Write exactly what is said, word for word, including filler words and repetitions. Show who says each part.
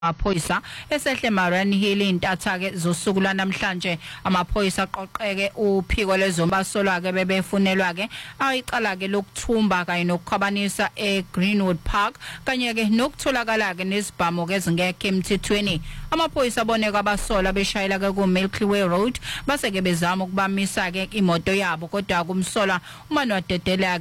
Speaker 1: amaphoyisa esehle Marani Hill intatha ke zosuku lanamhlanje amaphoyisa aqoqeke uphiko lezombasolwa ke bebefunelwa ke ayiqala ke lokuthumba kanye nokukhwabanisa eGreenwood Park kanye ke nokutholakala ke nesibhamu ke zingekho emthethweni amaphoyisa boneka abasola beshayela ke ku Milky Way Road base ke bezama ukubamisa ke imoto yabo kodwa kumsola umani wadedela